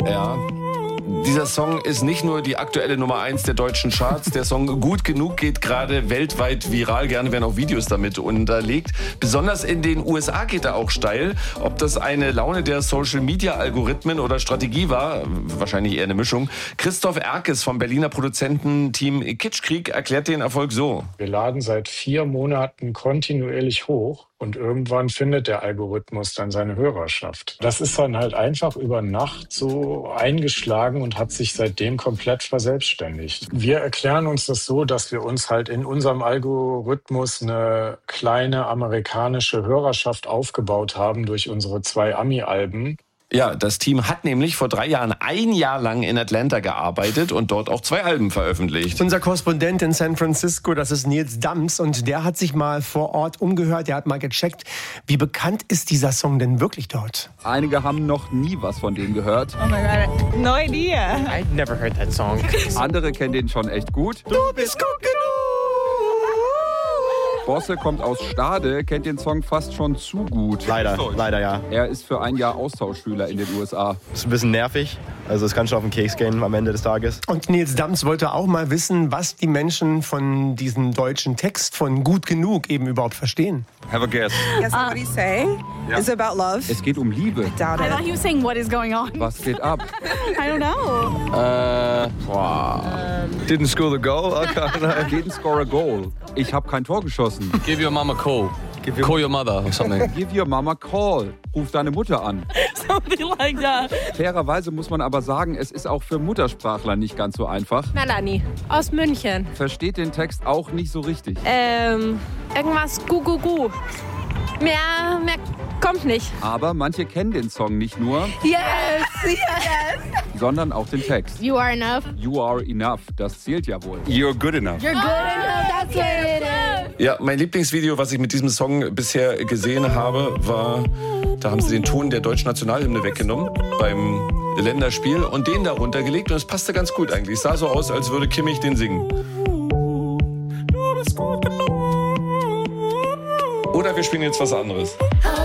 Ja. Dieser Song ist nicht nur die aktuelle Nummer 1 der deutschen Charts. Der Song Gut genug geht gerade weltweit viral. Gerne werden auch Videos damit unterlegt. Besonders in den USA geht er auch steil. Ob das eine Laune der Social-Media-Algorithmen oder Strategie war, wahrscheinlich eher eine Mischung. Christoph Erkes vom Berliner Produzententeam Kitschkrieg erklärt den Erfolg so. Wir laden seit 4 Monaten kontinuierlich hoch. Und irgendwann findet der Algorithmus dann seine Hörerschaft. Das ist dann halt einfach über Nacht so eingeschlagen und hat sich seitdem komplett verselbstständigt. Wir erklären uns das so, dass wir uns halt in unserem Algorithmus eine kleine amerikanische Hörerschaft aufgebaut haben durch unsere 2 Ami-Alben. Ja, das Team hat nämlich vor 3 Jahren 1 Jahr lang in Atlanta gearbeitet und dort auch 2 Alben veröffentlicht. Unser Korrespondent in San Francisco, das ist Nils Dams, und der hat sich mal vor Ort umgehört, der hat mal gecheckt, wie bekannt ist dieser Song denn wirklich dort? Einige haben noch nie was von dem gehört. Oh my God, no idea. I've never heard that song. Andere kennen den schon echt gut. Du bist gut genug! Bosse kommt aus Stade, kennt den Song fast schon zu gut. Leider ja. Er ist für 1 Jahr Austauschschüler in den USA. Ist ein bisschen nervig. Also es kann schon auf den Keks gehen am Ende des Tages. Und Nils Dams wollte auch mal wissen, was die Menschen von diesem deutschen Text von Gut genug eben überhaupt verstehen. Have a guess. Guess what he's saying is about love. Es geht um Liebe. Doubt I it. thought he was saying what is going on. Was geht ab? I don't know. Didn't score the goal? Didn't score a goal. Ich habe kein Tor geschossen. Give your mama a call. Call your mother or something. Give your mama a call. Ruf deine Mutter an. Something like that. Fairerweise muss man aber sagen, es ist auch für Muttersprachler nicht ganz so einfach. Melanie aus München. Versteht den Text auch nicht so richtig. Irgendwas gu. Mehr kommt nicht. Aber manche kennen den Song nicht nur, Yes. sondern auch den Text. You are enough. You are enough. Das zählt ja wohl. You're good enough. You're good enough. That's what it is. Ja, mein Lieblingsvideo, was ich mit diesem Song bisher gesehen habe, war, da haben sie den Ton der deutschen Nationalhymne weggenommen beim Länderspiel und den darunter gelegt und es passte ganz gut eigentlich. Es sah so aus, als würde Kimmich den singen. Oder wir spielen jetzt was anderes.